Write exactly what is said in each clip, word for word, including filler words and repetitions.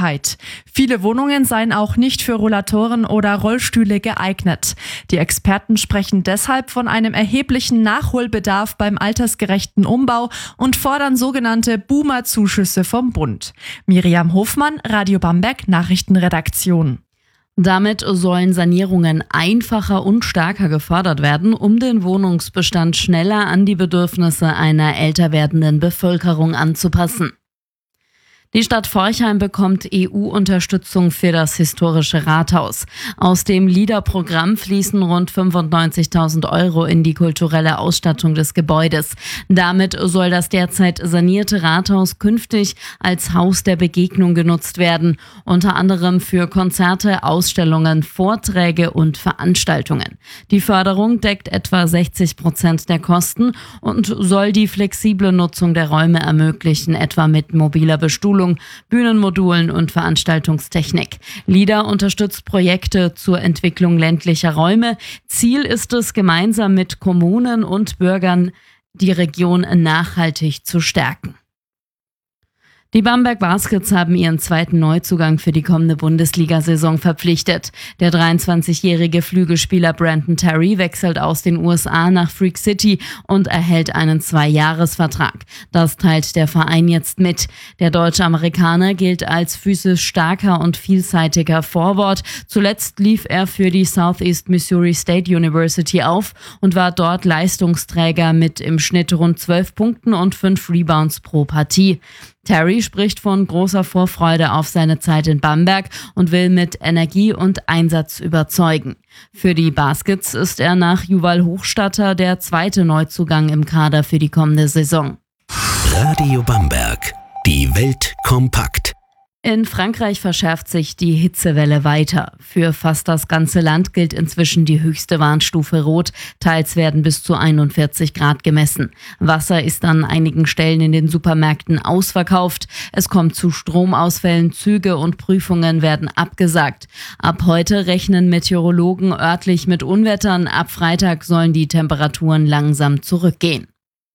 Sicherheit. Viele Wohnungen seien auch nicht für Rollatoren oder Rollstühle geeignet. Die Experten sprechen deshalb von einem erheblichen Nachholbedarf beim altersgerechten Umbau und fordern sogenannte Boomer-Zuschüsse vom Bund. Miriam Hofmann, Radio Bamberg, Nachrichtenredaktion. Damit sollen Sanierungen einfacher und stärker gefördert werden, um den Wohnungsbestand schneller an die Bedürfnisse einer älter werdenden Bevölkerung anzupassen. Die Stadt Forchheim bekommt E U-Unterstützung für das historische Rathaus. Aus dem LEADER-Programm fließen rund fünfundneunzigtausend Euro in die kulturelle Ausstattung des Gebäudes. Damit soll das derzeit sanierte Rathaus künftig als Haus der Begegnung genutzt werden, unter anderem für Konzerte, Ausstellungen, Vorträge und Veranstaltungen. Die Förderung deckt etwa sechzig Prozent der Kosten und soll die flexible Nutzung der Räume ermöglichen, etwa mit mobiler Bestuhlung, Bühnenmodulen und Veranstaltungstechnik. LEADER unterstützt Projekte zur Entwicklung ländlicher Räume. Ziel ist es, gemeinsam mit Kommunen und Bürgern die Region nachhaltig zu stärken. Die Bamberg Baskets haben ihren zweiten Neuzugang für die kommende Bundesliga-Saison verpflichtet. Der dreiundzwanzigjährige Flügelspieler Brandon Terry wechselt aus den U S A nach Freak City und erhält einen Zwei-Jahres-Vertrag. Das teilt der Verein jetzt mit. Der deutsche Amerikaner gilt als physisch starker und vielseitiger Forward. Zuletzt lief er für die Southeast Missouri State University auf und war dort Leistungsträger mit im Schnitt rund zwölf Punkten und fünf Rebounds pro Partie. Terry spricht von großer Vorfreude auf seine Zeit in Bamberg und will mit Energie und Einsatz überzeugen. Für die Baskets ist er nach Juwal Hochstatter der zweite Neuzugang im Kader für die kommende Saison. Radio Bamberg, die Welt kompakt. In Frankreich verschärft sich die Hitzewelle weiter. Für fast das ganze Land gilt inzwischen die höchste Warnstufe Rot. Teils werden bis zu einundvierzig Grad gemessen. Wasser ist an einigen Stellen in den Supermärkten ausverkauft. Es kommt zu Stromausfällen, Züge und Prüfungen werden abgesagt. Ab heute rechnen Meteorologen örtlich mit Unwettern. Ab Freitag sollen die Temperaturen langsam zurückgehen.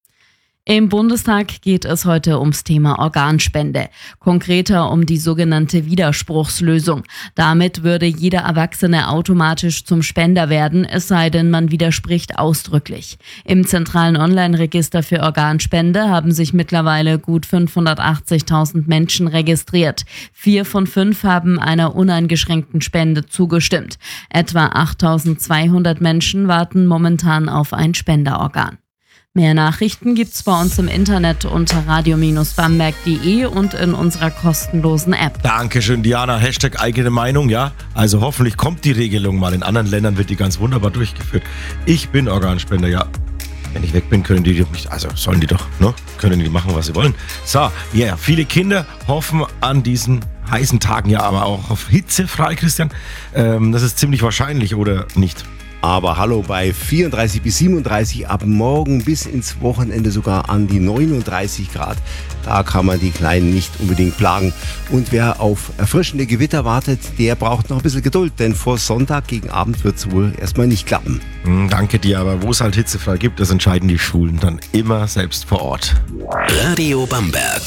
Im Bundestag geht es heute ums Thema Organspende, konkreter um die sogenannte Widerspruchslösung. Damit würde jeder Erwachsene automatisch zum Spender werden, es sei denn, man widerspricht ausdrücklich. Im zentralen Online-Register für Organspende haben sich mittlerweile gut fünfhundertachtzigtausend Menschen registriert. Vier von fünf haben einer uneingeschränkten Spende zugestimmt. Etwa achttausendzweihundert Menschen warten momentan auf ein Spenderorgan. Mehr Nachrichten gibt's bei uns im Internet unter radio bamberg punkt de und in unserer kostenlosen App. Dankeschön, Diana. Hashtag eigene Meinung, ja. Also hoffentlich kommt die Regelung mal. In anderen Ländern wird die ganz wunderbar durchgeführt. Ich bin Organspender, ja. Wenn ich weg bin, können die mich, also sollen die doch, ne? Können die machen, was sie wollen. So, ja, yeah. Viele Kinder hoffen an diesen heißen Tagen ja aber auch auf hitzefrei, Christian. Ähm, das ist ziemlich wahrscheinlich, oder nicht? Aber hallo, bei vierunddreißig bis siebenunddreißig, ab morgen bis ins Wochenende sogar an die neununddreißig Grad. Da kann man die Kleinen nicht unbedingt plagen. Und wer auf erfrischende Gewitter wartet, der braucht noch ein bisschen Geduld, denn vor Sonntag gegen Abend wird es wohl erstmal nicht klappen. Mm, danke dir, aber wo es halt hitzefrei gibt, das entscheiden die Schulen dann immer selbst vor Ort. Radio Bamberg.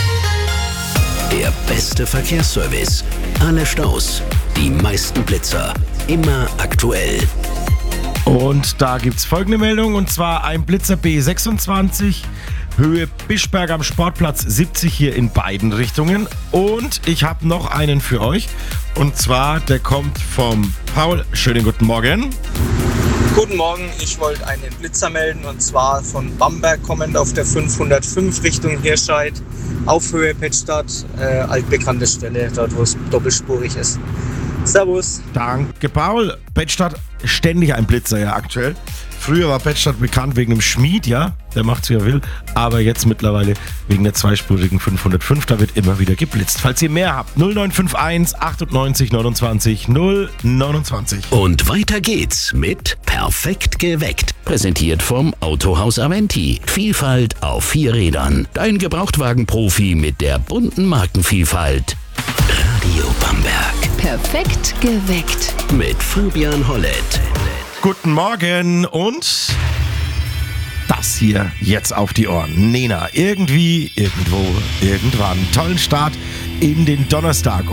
Der beste Verkehrsservice. Alle Staus, die meisten Blitzer, immer aktuell. Und da gibt's folgende Meldung, und zwar ein Blitzer B sechsundzwanzig, Höhe Bischberg am Sportplatz siebzig hier in beiden Richtungen. Und ich habe noch einen für euch, und zwar der kommt vom Paul. Schönen guten Morgen. Guten Morgen, ich wollte einen Blitzer melden, und zwar von Bamberg kommend auf der fünfhundertfünf Richtung Hirscheid auf Höhe Pettstadt, äh, altbekannte Stelle, dort wo es doppelspurig ist. Servus. Danke, Paul. Pettstadt, ständig ein Blitzer, ja, aktuell. Früher war Pettstadt bekannt wegen dem Schmied, ja, der macht's wie er will. Aber jetzt mittlerweile wegen der zweispurigen fünfhundertfünf, da wird immer wieder geblitzt. Falls ihr mehr habt, null neun fünf eins achtundneunzig neunundzwanzig null neunundzwanzig. Und weiter geht's mit Perfekt geweckt. Präsentiert vom Autohaus Aventi. Vielfalt auf vier Rädern. Dein Gebrauchtwagenprofi mit der bunten Markenvielfalt. Radio Bamberg. Perfekt geweckt. Mit Fabian Hollett. Guten Morgen und das hier jetzt auf die Ohren. Nena, irgendwie, irgendwo, irgendwann. Tollen Start in den Donnerstag.